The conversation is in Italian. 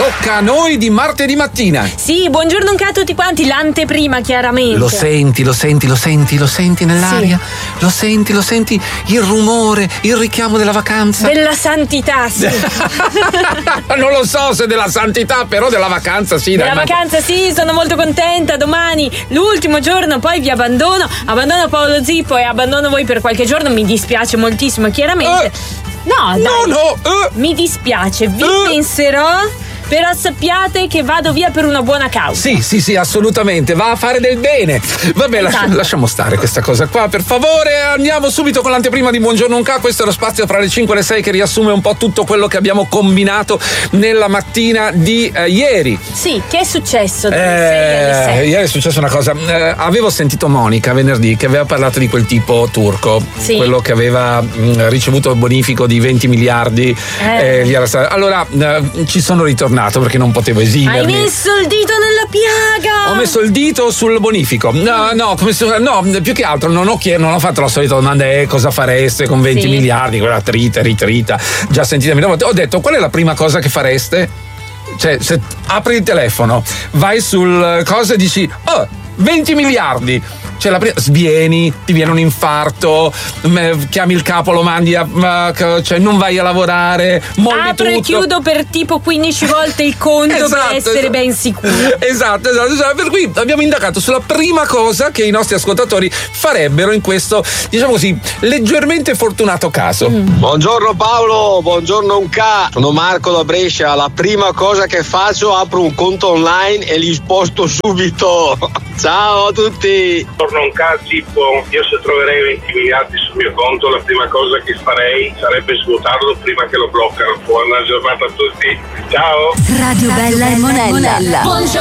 Tocca a noi di martedì mattina. Sì, buongiorno a tutti quanti, l'anteprima chiaramente. Lo senti nell'aria? Sì. Lo senti il rumore, il richiamo della vacanza? Della santità, sì. Non lo so se della santità, però della vacanza sì. Della vacanza sì, sono molto contenta. Domani l'ultimo giorno, poi vi abbandono Paolo Zippo e abbandono voi per qualche giorno. Mi dispiace moltissimo, chiaramente. No, dai. Mi dispiace, vi penserò. Però sappiate che vado via per una buona causa. Sì, assolutamente. Va a fare del bene. Vabbè, esatto. Lasciamo stare questa cosa qua, per favore. Andiamo subito con l'anteprima di Buongiorno Unca. Questo è lo spazio fra le 5 e le 6 che riassume un po' tutto quello che abbiamo combinato nella mattina di ieri. Sì, che è successo? Dalle 6 alle 7? Ieri è successa una cosa. Avevo sentito Monica venerdì che aveva parlato di quel tipo turco. Sì. Quello che aveva ricevuto il bonifico di 20 miliardi. Allora ci sono ritornato perché non potevo esimermi. Hai messo il dito nella piaga. Ho messo il dito sul bonifico. No, più che altro non ho fatto la solita domanda, cosa fareste con 20 miliardi, quella ritrita. Già sentitemi. Ho detto, qual è la prima cosa che fareste? Cioè, se apri il telefono, vai sul cosa e dici, 20 miliardi. Cioè, svieni, ti viene un infarto, chiami il capo, lo mandi cioè non vai a lavorare, molli apro tutto. E chiudo per tipo 15 volte il conto per essere ben sicuro. Esatto. Per cui abbiamo indagato sulla prima cosa che i nostri ascoltatori farebbero in questo, diciamo così, leggermente fortunato caso. Buongiorno Paolo, buongiorno Unca. Sono Marco da Brescia. La prima cosa che faccio, apro un conto online e li sposto subito. Ciao a tutti. Non Zippo, io se troverei 20 miliardi sul mio conto, la prima cosa che farei sarebbe svuotarlo prima che lo bloccano. Buona giornata a tutti, ciao. Radio Bella e Monella.